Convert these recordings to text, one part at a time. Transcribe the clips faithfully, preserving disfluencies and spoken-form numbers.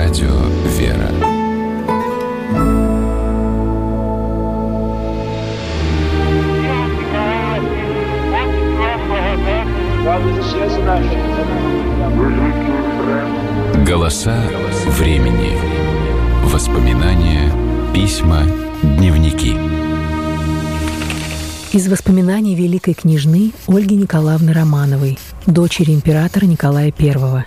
Радио «Вера». Голоса времени. Воспоминания, письма, дневники. Из воспоминаний великой княжны Ольги Николаевны Романовой, дочери императора Николая Первого.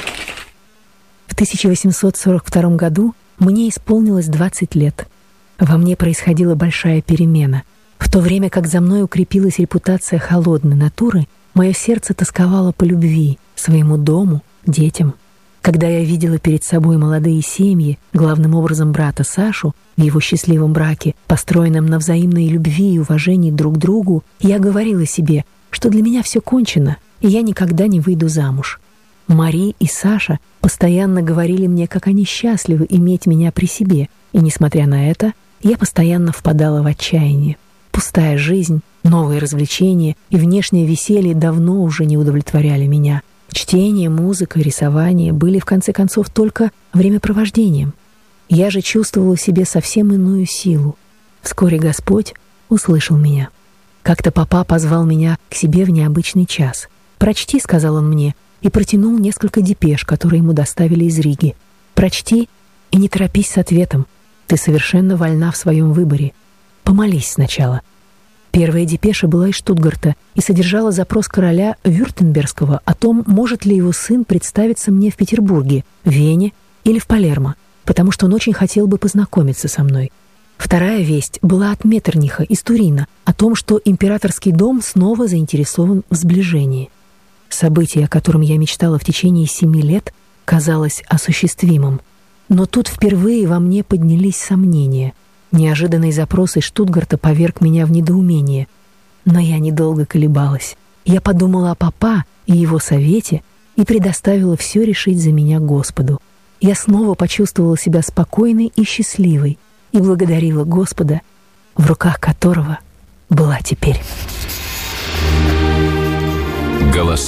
В тысяча восемьсот сорок втором году мне исполнилось двадцать лет. Во мне происходила большая перемена. В то время как за мной укрепилась репутация холодной натуры, мое сердце тосковало по любви, своему дому, детям. Когда я видела перед собой молодые семьи, главным образом брата Сашу, в его счастливом браке, построенном на взаимной любви и уважении друг к другу, я говорила себе, что для меня все кончено, и я никогда не выйду замуж. Мари и Саша постоянно говорили мне, как они счастливы иметь меня при себе, и, несмотря на это, я постоянно впадала в отчаяние. Пустая жизнь, новые развлечения и внешнее веселье давно уже не удовлетворяли меня. Чтение, музыка, рисование были, в конце концов, только времяпровождением. Я же чувствовала в себе совсем иную силу. Вскоре Господь услышал меня. Как-то папа позвал меня к себе в необычный час. «Прочти», — сказал он мне, и протянул несколько депеш, которые ему доставили из Риги. «Прочти и не торопись с ответом. Ты совершенно вольна в своем выборе. Помолись сначала». Первая депеша была из Штутгарта и содержала запрос короля Вюртембергского о том, может ли его сын представиться мне в Петербурге, Вене или в Палермо, потому что он очень хотел бы познакомиться со мной. Вторая весть была от Меттерниха из Турина о том, что императорский дом снова заинтересован в сближении. Событие, о котором я мечтала в течение семи лет, казалось осуществимым. Но тут впервые во мне поднялись сомнения. Неожиданный запрос из Штутгарта поверг меня в недоумение. Но я недолго колебалась. Я подумала о папа и его совете и предоставила все решить за меня Господу. Я снова почувствовала себя спокойной и счастливой и благодарила Господа, в руках которого была теперь. Голоса